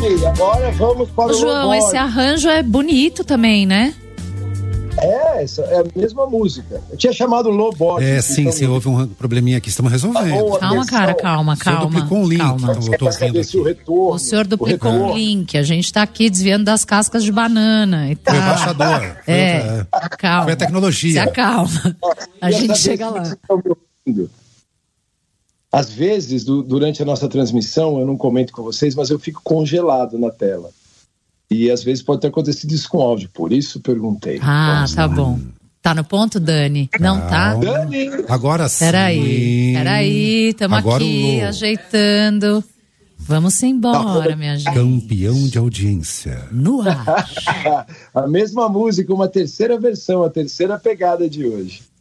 Ok, agora vamos para o João, Lobode. esse arranjo é bonito também, né? Essa é a mesma música. Eu tinha chamado Lobode. Sim, houve um probleminha aqui, estamos resolvendo. Calma, cara, calma. O senhor duplicou um link, calma. então eu tô vendo aqui. O senhor duplicou um link, a gente tá aqui desviando das cascas de banana e tal. Foi o embaixador. Calma. Foi a tecnologia. Se acalma. A gente chega lá. Às vezes, durante a nossa transmissão, eu não comento com vocês, mas eu fico congelado na tela. E às vezes pode ter acontecido isso com áudio, por isso perguntei. Tá bom. Tá no ponto, Dani? Não tá? Dani! Agora sim. Peraí, estamos aqui ajeitando. Vamos embora, minha gente. Campeão de audiência. No ar. A mesma música, uma terceira versão, a terceira pegada de hoje.